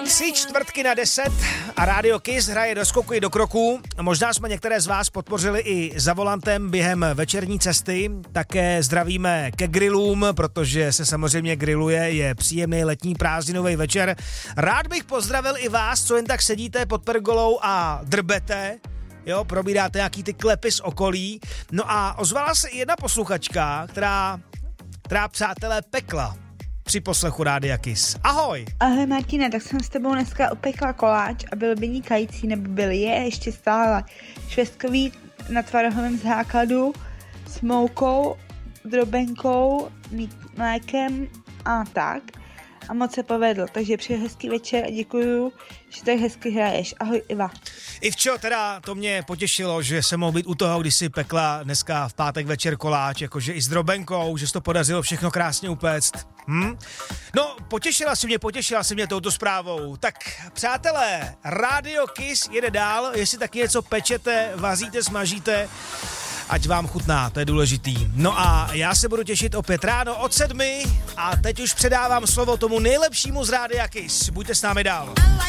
9:45 a Radio Kiss hraje do skoku i do kroku. Možná jsme některé z vás podpořili i za volantem během večerní cesty. Také zdravíme ke grillům, protože se samozřejmě grilluje, je příjemný letní prázdninový večer. Rád bych pozdravil i vás, co jen tak sedíte pod pergolou a drbete. Jo, probíráte nějaký ty klepy z okolí. No a ozvala se i jedna posluchačka, která přátelé pekla při poslechu Rádia Kiss. Ahoj! Ahoj Martine, tak jsem s tebou dneska upekla koláč a byl vynikající, nebo je ještě stále švestkový na tvarohovém základu s moukou, drobenkou, mlékem a tak. A moc se povedl, takže přeji hezký večer a děkuju, že tak hezky hraješ. Ahoj Iva. Ivčo, teda to mě potěšilo, že jsem mohl být u toho, když si pekla dneska v pátek večer koláč, jakože i s drobenkou, že se to podařilo všechno krásně upéct. No, potěšila si mě touto zprávou. Tak, přátelé, Radio Kiss jede dál, jestli taky něco pečete, vaříte, smažíte, ať vám chutná, to je důležitý. No a já se budu těšit opět ráno od 7 a teď už předávám slovo tomu nejlepšímu z Rádia Kiss. Buďte s námi dál.